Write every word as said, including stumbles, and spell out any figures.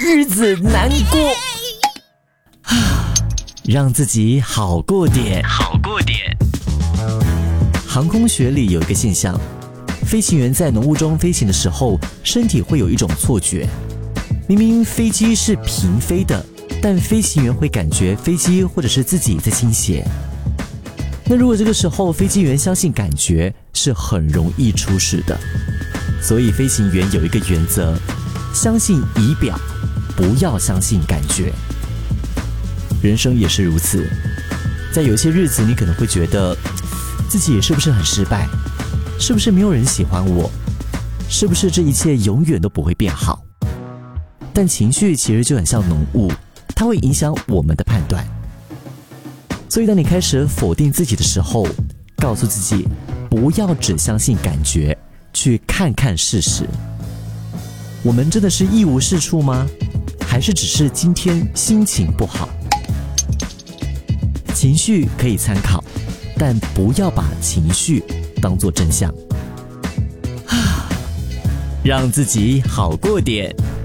日子难过，让自己好过点，好过点。航空学里有一个现象，飞行员在浓雾中飞行的时候，身体会有一种错觉，明明飞机是平飞的，但飞行员会感觉飞机或者是自己在倾斜。那如果这个时候飞行员相信感觉，是很容易出事的。所以飞行员有一个原则，相信仪表，不要相信感觉。人生也是如此，在有些日子你可能会觉得自己是不是很失败，是不是没有人喜欢我，是不是这一切永远都不会变好。但情绪其实就很像浓雾，它会影响我们的判断。所以当你开始否定自己的时候，告诉自己不要只相信感觉，去看看事实。我们真的是一无是处吗？还是只是今天心情不好？情绪可以参考，但不要把情绪当作真相。让自己好过点。